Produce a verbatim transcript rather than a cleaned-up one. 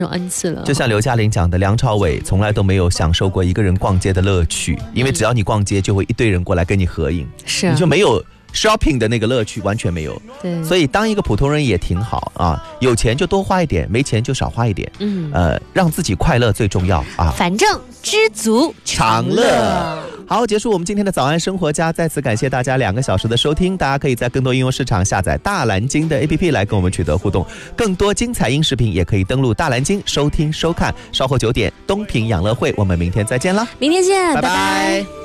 恩赐了。 就像刘嘉玲讲的，梁朝伟从来都没有享受过一个人逛街的乐趣，因为只要你逛街，就会一堆人过来跟你合影， 是、啊、 你就没有 shopping 的那个乐趣，完全没有。 对， 所以当一个普通人也挺好啊，有钱就多花一点，没钱就少花一点。嗯，呃，让自己快乐最重要啊。 反正知足常乐。 好，结束我们今天的早安生活家，再次感谢大家两个小时的收听。大家可以在更多应用市场下载大蓝鲸的 A P P 来跟我们取得互动，更多精彩音视频也可以登录大蓝鲸收听收看。稍后九点东平养乐会，我们明天再见了， 明天见，拜拜。 拜拜。